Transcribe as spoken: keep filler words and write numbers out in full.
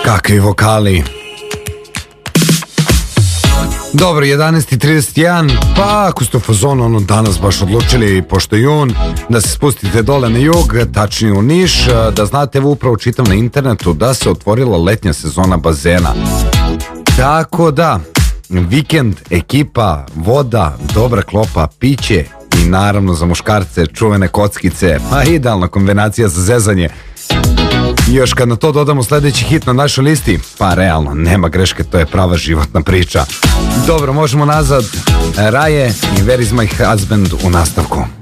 Kakvi vokali. Dobro, jedanaest i trideset jedan, pa ako ste u fazonu ono danas baš odlučili, pošto je jun, da se spustite dole na jug, tačnije u Niš, da znate, evo upravo čitam na internetu da se otvorila letnja sezona bazena. Tako da, vikend, ekipa, voda, dobra klopa, piće i naravno za muškarce čuvene kockice, a idealna kombinacija za zezanje. I još kad na to dodamo sljedeći hit na našoj listi, pa realno, nema greške, to je prava životna priča. Dobro, možemo nazad. Raje i Where is my husband u nastavku.